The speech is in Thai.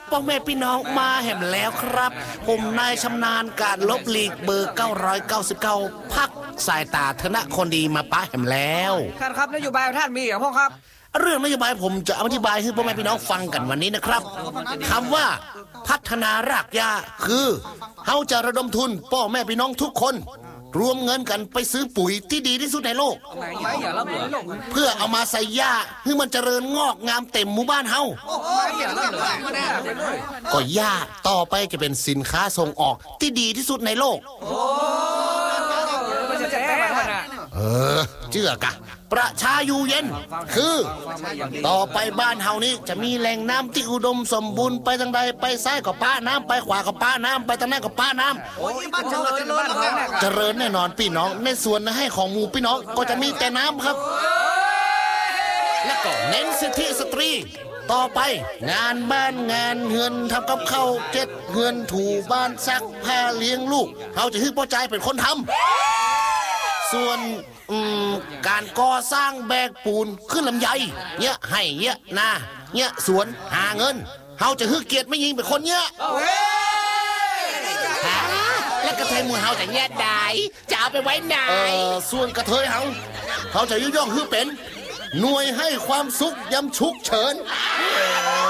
พ่อแม่พี่น้องมาแห่มแล้วครับผมนายชำนาญการลบหลีกเบอร์999พักสายตาธนคนดีมาป้าแห่มแล้วท่านครับนโยบายของท่านมีอย่างพ่อครับเรื่องนโยบายผมจะอธิบายให้พ่อแม่พี่น้องฟังกันวันนี้นะครับคำว่าพัฒนารากหญ้าคือเขาจะระดมทุนพ่อแม่พี่น้องทุกคนรวมเงินกันไปซื้อปุ๋ยที่ดีที่สุดในโลกเพื่อเอามาใส่หญ้าให้มันเจริญงอกงามเต็มหมู่บ้านเฮาก็หญ้าต่อไปจะเป็นสินค้าส่งออกที่ดีที่สุดในโลกเชื่อกะประชาอยู่เย็นคือต่อไปบ้านเฮานี้จะมีแหล่งน้ำที่อุดมสมบูรณ์ไปทางใดไปซ้ายก็ป้าน้ำไปขวาก็ป้าน้ำไปทางนั้นก็ป้าน้ำเจริญแน่นอนพี่น้องในส่วนให้ของหมู่พี่น้องก็จะมีแต่น้ำครับและก็เน้นสิทธิสตรีต่อไปงานบ้านงานเฮือนทำกับข้าวเจ็ดเฮือนถูบ้านซักผ้าเลี้ยงลูกเขาจะให้พ่อใจเป็นคนทำส่วนการก่อสร้างแบกปูนขึ้นลำไยเนี่ยให้เนี่ยนาเนี่ยสวนหาเงินเขาจะฮึกเกียรติไม่ยิงเป็นคนเนี่ยและกระเทยมือเขาจะแยกได้จะเอาไปไว้ไหนส่วนกระเทยเขาจะย่องฮึเป็นหน่วยให้ความสุขยำฉุกเฉิน